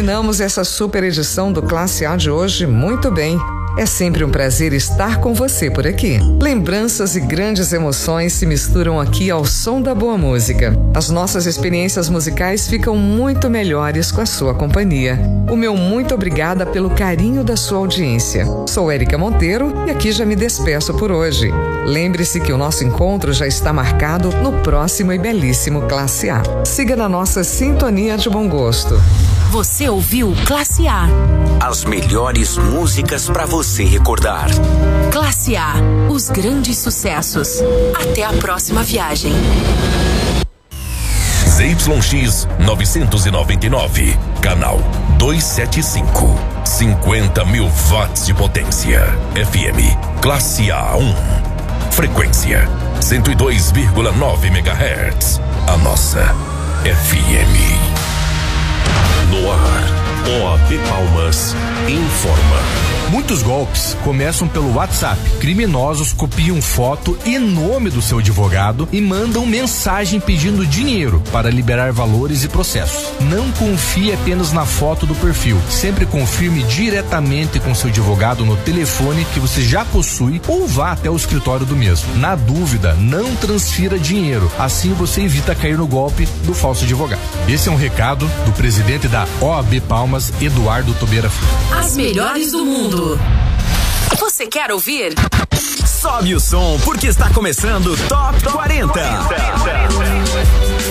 terminamos essa super edição do Classe A de hoje muito bem. É sempre um prazer estar com você por aqui. Lembranças e grandes emoções se misturam aqui ao som da boa música. As nossas experiências musicais ficam muito melhores com a sua companhia. O meu muito obrigada pelo carinho da sua audiência. Sou Érica Monteiro e aqui já me despeço por hoje. Lembre-se que o nosso encontro já está marcado no próximo e belíssimo Classe A. Siga na nossa sintonia de bom gosto. Você ouviu Classe A. As melhores músicas para você recordar. Classe A, os grandes sucessos. Até a próxima viagem. ZYX 999, canal 275, 50 mil watts de potência. FM, Classe A1. Frequência 102,9 MHz. A nossa FM. No ar, OAB Palmas informa. Muitos golpes começam pelo WhatsApp. Criminosos copiam foto e nome do seu advogado e mandam mensagem pedindo dinheiro para liberar valores e processos. Não confie apenas na foto do perfil. Sempre confirme diretamente com seu advogado no telefone que você já possui ou vá até o escritório do mesmo. Na dúvida, não transfira dinheiro. Assim você evita cair no golpe do falso advogado. Esse é um recado do presidente da OAB Palmas, Eduardo Tobeira Filho. As melhores do mundo. Você quer ouvir? Sobe o som porque está começando Top 40.